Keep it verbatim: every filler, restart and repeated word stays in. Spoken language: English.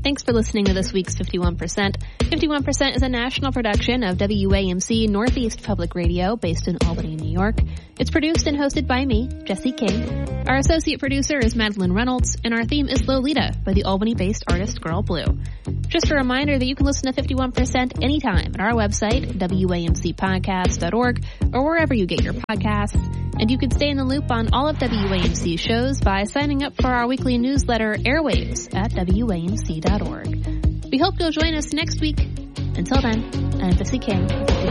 Thanks for listening to this week's fifty-one percent. fifty-one percent is a national production of W A M C Northeast Public Radio based in Albany, New York. It's produced and hosted by me, Jesse King. Our associate producer is Madeline Reynolds, and our theme is Lolita by the Albany-based artist Girl Blue. Just a reminder that you can listen to fifty-one percent anytime at our website, W A M C podcast dot org, or wherever you get your podcasts. And you can stay in the loop on all of W A M C's shows by signing up for our weekly newsletter, Airwaves, at W A M C dot org. We hope you'll join us next week. Until then, I'm Jesse King.